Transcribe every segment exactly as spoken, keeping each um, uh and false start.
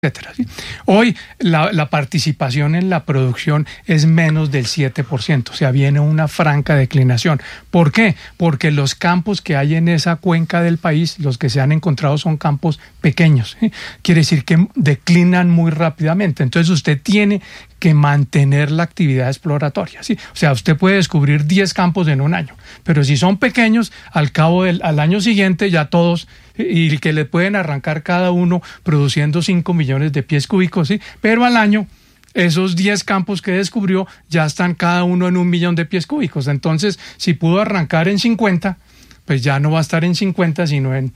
etcétera, ¿sí? Hoy la, la participación en la producción es menos del siete por ciento, o sea, viene una franca declinación. ¿Por qué? Porque los campos que hay en esa cuenca del país, los que se han encontrado son campos pequeños, ¿sí? Quiere decir que declinan muy rápidamente. Entonces usted tiene que mantener la actividad exploratoria, ¿sí? O sea, usted puede descubrir diez campos en un año, pero si son pequeños, al cabo del al año siguiente ya todos, y que le pueden arrancar cada uno produciendo cinco millones de pies cúbicos, ¿sí? Pero al año esos diez campos que descubrió ya están cada uno en un millón de pies cúbicos. Entonces, si pudo arrancar en cincuenta, pues ya no va a estar en cincuenta, sino en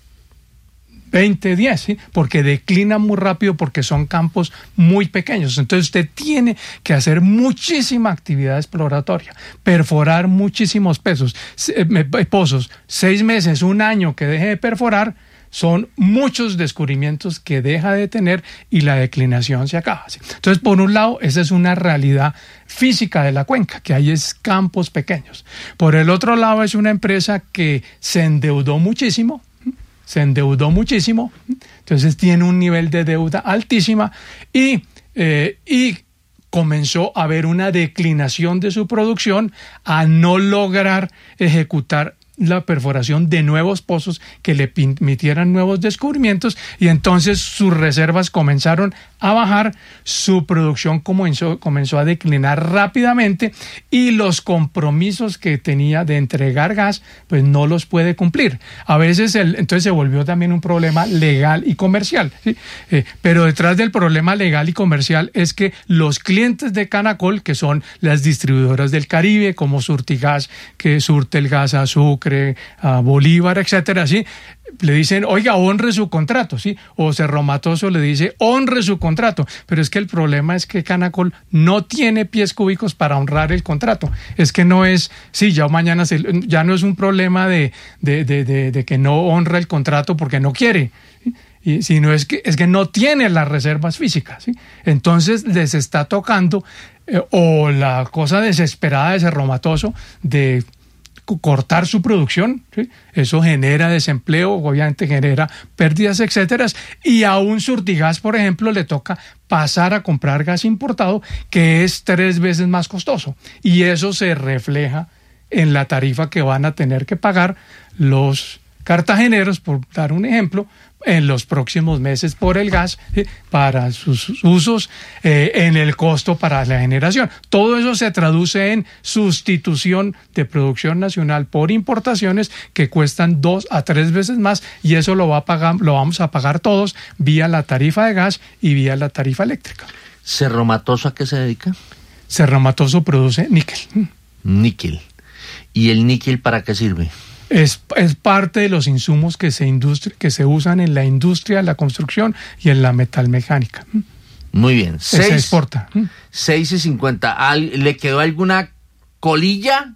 veinte, diez, ¿sí? Porque declina muy rápido porque son campos muy pequeños. Entonces usted tiene que hacer muchísima actividad exploratoria, perforar muchísimos pesos, eh, pozos, seis meses, un año que deje de perforar, son muchos descubrimientos que deja de tener y la declinación se acaba, ¿sí? Entonces, por un lado, esa es una realidad física de la cuenca, que hay es campos pequeños. Por el otro lado, es una empresa que se endeudó muchísimo, se endeudó muchísimo, entonces tiene un nivel de deuda altísima y, eh, y comenzó a haber una declinación de su producción a no lograr ejecutar la perforación de nuevos pozos que le permitieran nuevos descubrimientos, y entonces sus reservas comenzaron a bajar, su producción comenzó, comenzó a declinar rápidamente y los compromisos que tenía de entregar gas pues no los puede cumplir. A veces el, entonces se volvió también un problema legal y comercial, ¿sí? Eh, pero detrás del problema legal y comercial es que los clientes de Canacol, que son las distribuidoras del Caribe como Surtigas, que surte el gas a Sucre, a Bolívar, etcétera, ¿sí? Le dicen, oiga, honre su contrato, ¿sí? O Cerro Matoso le dice, honre su contrato. Pero es que el problema es que Canacol no tiene pies cúbicos para honrar el contrato. Es que no es, sí, ya mañana se, ya no es un problema de, de, de, de, de que no honra el contrato porque no quiere, ¿sí? Y, sino es que, es que no tiene las reservas físicas, ¿sí? Entonces les está tocando, eh, o la cosa desesperada de Cerro Matoso de cortar su producción, ¿sí? Eso genera desempleo, obviamente genera pérdidas, etcétera, y a un Surtigas, por ejemplo, le toca pasar a comprar gas importado, que es tres veces más costoso, y eso se refleja en la tarifa que van a tener que pagar los cartageneros, por dar un ejemplo, en los próximos meses por el gas, ¿sí? Para sus usos, eh, en el costo para la generación. Todo eso se traduce en sustitución de producción nacional por importaciones que cuestan dos a tres veces más, y eso lo va a pagar, lo vamos a pagar todos vía la tarifa de gas y vía la tarifa eléctrica. ¿Cerro Matoso a qué se dedica? Cerro Matoso produce níquel. Níquel. ¿Y el níquel para qué sirve? Es, es parte de los insumos que se, industri- que se usan en la industria, la construcción y en la metalmecánica. Muy bien. Seis, se exporta. seis y cincuenta. ¿Le quedó alguna colilla?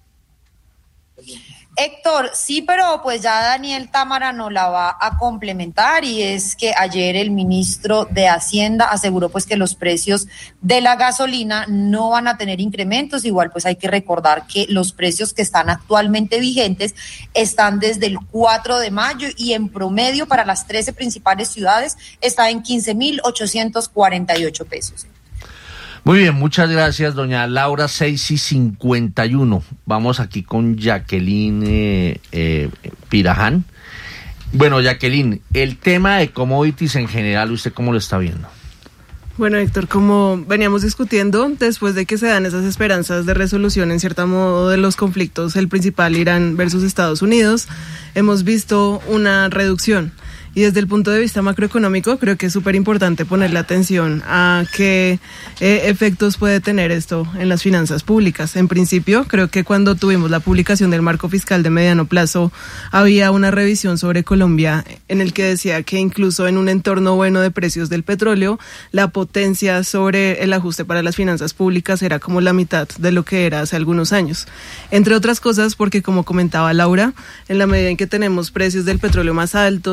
Héctor, sí, pero pues ya Daniel Támara nos la va a complementar, y es que ayer el ministro de Hacienda aseguró pues que los precios de la gasolina no van a tener incrementos. Igual pues hay que recordar que los precios que están actualmente vigentes están desde el cuatro de mayo y en promedio para las trece principales ciudades está en quince mil ochocientos cuarenta y ocho pesos. Muy bien, muchas gracias, doña Laura. Seis y cincuenta y uno. Vamos aquí con Jacqueline eh, eh, Piraján. Bueno, Jacqueline, el tema de commodities en general, ¿usted cómo lo está viendo? Bueno, Héctor, como veníamos discutiendo, después de que se dan esas esperanzas de resolución, en cierto modo, de los conflictos, el principal Irán versus Estados Unidos, hemos visto una reducción. Y desde el punto de vista macroeconómico, creo que es súper importante ponerle atención a qué eh, efectos puede tener esto en las finanzas públicas. En principio, creo que cuando tuvimos la publicación del marco fiscal de mediano plazo, había una revisión sobre Colombia en el que decía que incluso en un entorno bueno de precios del petróleo, la potencia sobre el ajuste para las finanzas públicas era como la mitad de lo que era hace algunos años. Entre otras cosas, porque como comentaba Laura, en la medida en que tenemos precios del petróleo más altos y implícitamente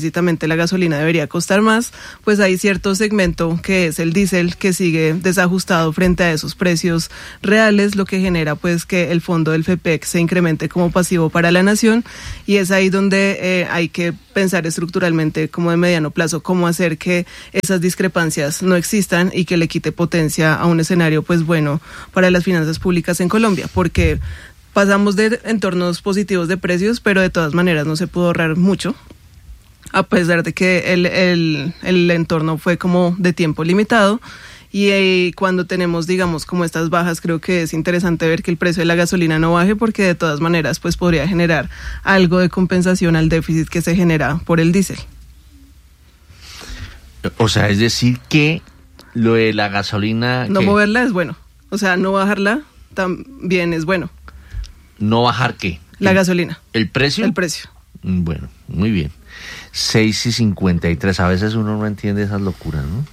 implícitamente la gasolina debería costar más, pues hay cierto segmento que es el diésel que sigue desajustado frente a esos precios reales, lo que genera pues que el fondo del FEPEC se incremente como pasivo para la nación, y es ahí donde eh, hay que pensar estructuralmente como de mediano plazo cómo hacer que esas discrepancias no existan y que le quite potencia a un escenario pues bueno para las finanzas públicas en Colombia, porque pasamos de entornos positivos de precios, pero de todas maneras no se pudo ahorrar mucho, a pesar de que el, el, el entorno fue como de tiempo limitado. Y eh, cuando tenemos, digamos, como estas bajas, creo que es interesante ver que el precio de la gasolina no baje, porque de todas maneras pues podría generar algo de compensación al déficit que se genera por el diésel. O sea, es decir que lo de la gasolina... No ¿qué? Moverla es bueno, o sea, no bajarla también es bueno. ¿No bajar qué? La ¿El, gasolina. ¿El precio? El precio. Bueno, muy bien. seis y cincuenta y tres, a veces uno no entiende esas locuras, ¿no?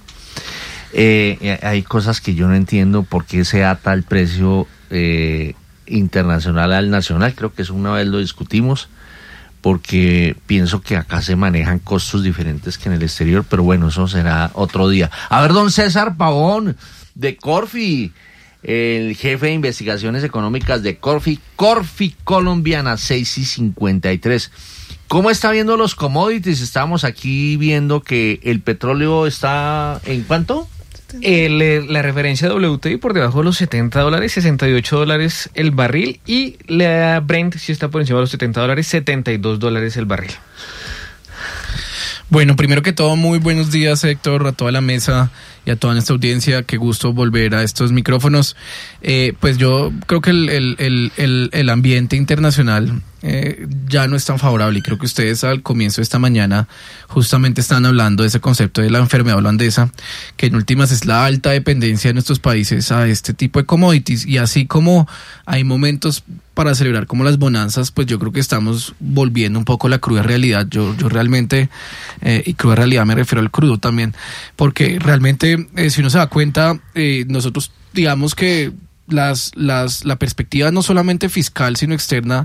Eh, hay cosas que yo no entiendo por qué se ata el precio eh, internacional al nacional. Creo que eso una vez lo discutimos, porque pienso que acá se manejan costos diferentes que en el exterior, pero bueno, eso será otro día. A ver, don César Pavón, de Corfi, el jefe de investigaciones económicas de Corfi, Corfi Colombiana, seis y cincuenta y tres. ¿Cómo está viendo los commodities? Estamos aquí viendo que el petróleo está ¿en cuánto? El, la referencia W T I por debajo de los setenta dólares, sesenta y ocho dólares el barril, y la Brent sí está por encima de los setenta dólares, setenta y dos dólares el barril. Bueno, primero que todo, muy buenos días, Héctor, a toda la mesa y a toda nuestra audiencia. Qué gusto volver a estos micrófonos. Eh, pues yo creo que el, el, el, el, el ambiente internacional eh, ya no es tan favorable, y creo que ustedes al comienzo de esta mañana justamente están hablando de ese concepto de la enfermedad holandesa, que en últimas es la alta dependencia de nuestros países a este tipo de commodities. Y así como hay momentos para celebrar como las bonanzas, pues yo creo que estamos volviendo un poco a la cruda realidad. Yo, yo realmente, eh, y cruda realidad me refiero al crudo también, porque realmente eh, si uno se da cuenta, eh, nosotros digamos que las, las, la perspectiva no solamente fiscal sino externa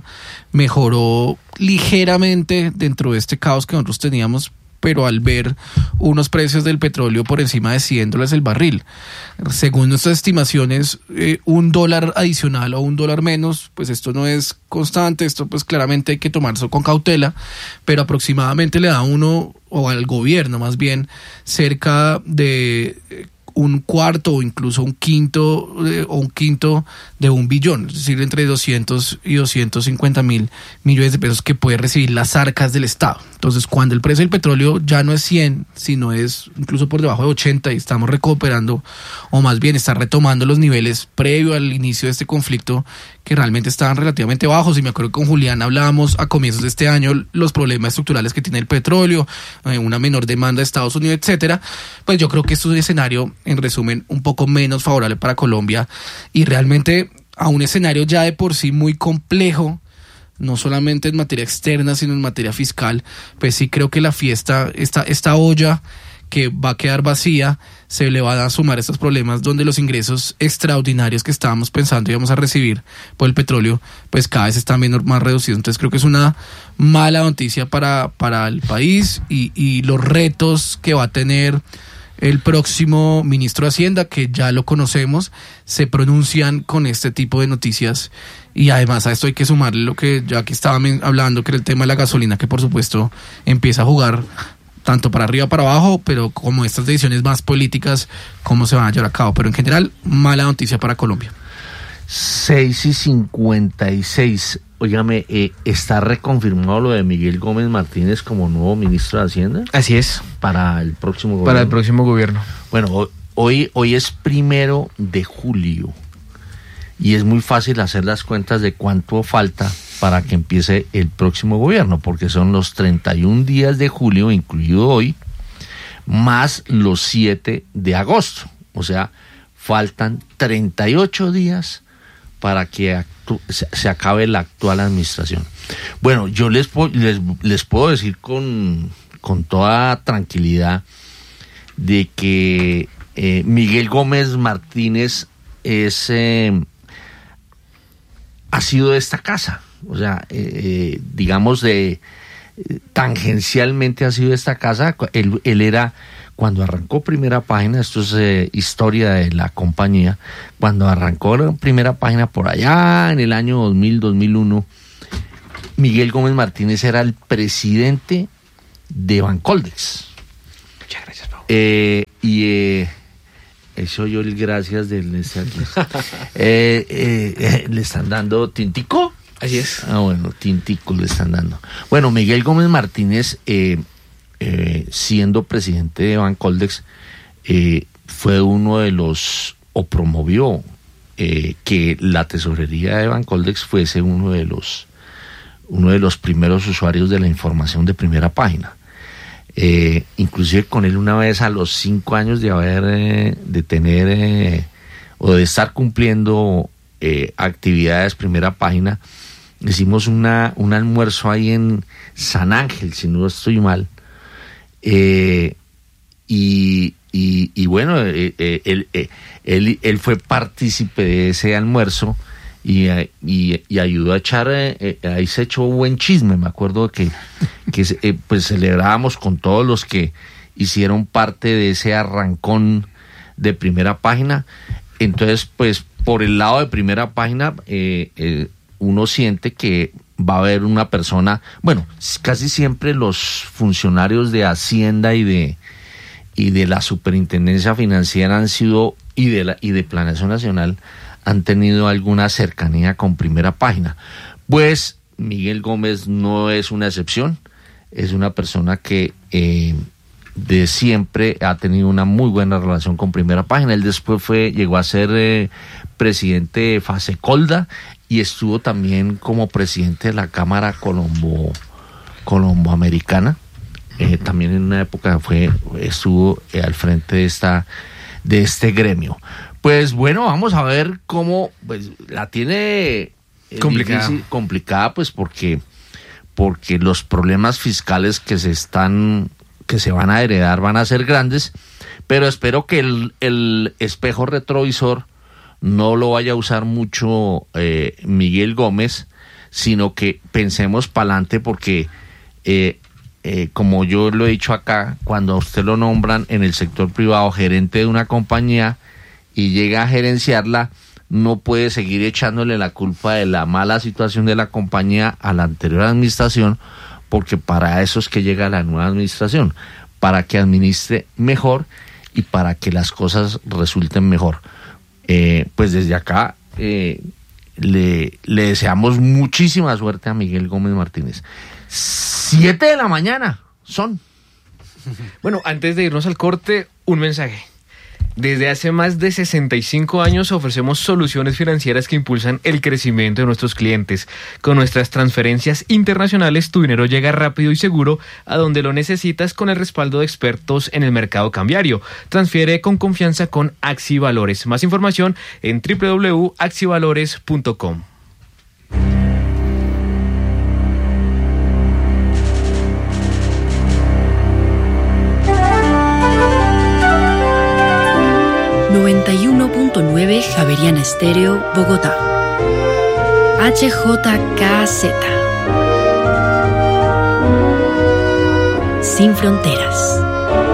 mejoró ligeramente dentro de este caos que nosotros teníamos, pero al ver unos precios del petróleo por encima de cien dólares el barril, según nuestras estimaciones, eh, un dólar adicional o un dólar menos, pues esto no es constante, esto pues claramente hay que tomarlo con cautela, pero aproximadamente le da a uno, o al gobierno más bien, cerca de un cuarto o incluso un quinto eh, o un quinto de un billón, es decir, entre doscientos y doscientos cincuenta mil millones de pesos que puede recibir las arcas del Estado. Entonces, cuando el precio del petróleo ya no es cien, sino es incluso por debajo de ochenta, y estamos recuperando, o más bien está retomando los niveles previo al inicio de este conflicto, que realmente estaban relativamente bajos, y me acuerdo que con Julián hablábamos a comienzos de este año los problemas estructurales que tiene el petróleo, eh, una menor demanda de Estados Unidos, etcétera. Pues yo creo que esto es un escenario, en resumen, un poco menos favorable para Colombia, y realmente a un escenario ya de por sí muy complejo, no solamente en materia externa, sino en materia fiscal. Pues sí creo que la fiesta, esta, esta olla que va a quedar vacía, se le van a sumar estos problemas donde los ingresos extraordinarios que estábamos pensando íbamos a recibir por el petróleo, pues cada vez están menos, más reducidos. Entonces creo que es una mala noticia para, para el país, y, y los retos que va a tener el próximo ministro de Hacienda, que ya lo conocemos, se pronuncian con este tipo de noticias. Y además a esto hay que sumarle lo que ya aquí estaban hablando, que era el tema de la gasolina, que por supuesto empieza a jugar tanto para arriba para abajo, pero como estas decisiones más políticas, cómo se van a llevar a cabo. Pero en general, mala noticia para Colombia. seis y cincuenta y seis. Óigame, eh, ¿está reconfirmado lo de Miguel Gómez Martínez como nuevo ministro de Hacienda? Así es. Para el próximo gobierno. Para el próximo gobierno. Bueno, hoy, hoy es primero de julio, y es muy fácil hacer las cuentas de cuánto falta para que empiece el próximo gobierno, porque son los treinta y un días de julio, incluido hoy, más los siete de agosto. O sea, faltan treinta y ocho días para que actu- se, se acabe la actual administración. Bueno, yo les, po- les, les puedo decir con, con toda tranquilidad de que eh, Miguel Gómez Martínez es, eh, ha sido de esta casa. O sea, eh, digamos de, tangencialmente ha sido esta casa. Él, él era, cuando arrancó Primera Página, esto es eh, historia de la compañía, cuando arrancó la Primera Página por allá en el año dos mil, dos mil uno, Miguel Gómez Martínez era el presidente de Bancoldex. Muchas gracias, Pau. Eh, y eh, eso yo el gracias del eh, eh, eh, le están dando tintico. Así es. Ah, bueno, tintico le están dando. Bueno, Miguel Gómez Martínez, eh, eh, siendo presidente de Bancoldex, eh, fue uno de los, o promovió eh, que la tesorería de Bancoldex fuese uno de los uno de los primeros usuarios de la información de Primera Página. Eh, inclusive con él una vez a los cinco años de haber, eh, de tener eh, o de estar cumpliendo eh, actividades Primera Página, hicimos una, un almuerzo ahí en San Ángel, si no estoy mal, eh, y, y, y bueno, eh, eh, él, eh, él, él fue partícipe de ese almuerzo. Y, y, y ayudó a echar, eh, ahí se echó buen chisme, me acuerdo que, que eh, pues celebrábamos con todos los que hicieron parte de ese arrancón de Primera Página. Entonces, pues por el lado de Primera Página, eh, eh, uno siente que va a haber una persona, bueno, casi siempre los funcionarios de Hacienda y de, y de la Superintendencia Financiera han sido, y de, la, y de Planeación Nacional, han tenido alguna cercanía con Primera Página. Pues Miguel Gómez no es una excepción, es una persona que eh, de siempre ha tenido una muy buena relación con Primera Página. Él después fue, llegó a ser eh, presidente de Fasecolda y estuvo también como presidente de la Cámara Colombo, Colomboamericana. Eh, también en una época fue, estuvo eh, al frente de esta, de este gremio. Pues bueno, vamos a ver cómo pues, la tiene complicada. Difícil, complicada, pues porque, porque los problemas fiscales que se están, que se van a heredar van a ser grandes, pero espero que el, el espejo retrovisor no lo vaya a usar mucho eh, Miguel Gómez, sino que pensemos para adelante porque eh, eh, como yo lo he dicho acá, cuando a usted lo nombran en el sector privado gerente de una compañía y llega a gerenciarla, no puede seguir echándole la culpa de la mala situación de la compañía a la anterior administración, porque para eso es que llega la nueva administración, para que administre mejor y para que las cosas resulten mejor. Eh, pues desde acá eh, le, le deseamos muchísima suerte a Miguel Gómez Martínez. Siete de la mañana son. Bueno, antes de irnos al corte, un mensaje. Desde hace más de sesenta y cinco años ofrecemos soluciones financieras que impulsan el crecimiento de nuestros clientes. Con nuestras transferencias internacionales, tu dinero llega rápido y seguro a donde lo necesitas con el respaldo de expertos en el mercado cambiario. Transfiere con confianza con Axivalores. Más información en doble u doble u doble u punto axivalores punto com. noventa y uno punto nueve Javeriana Estéreo, Bogotá. H J K Z. Sin fronteras.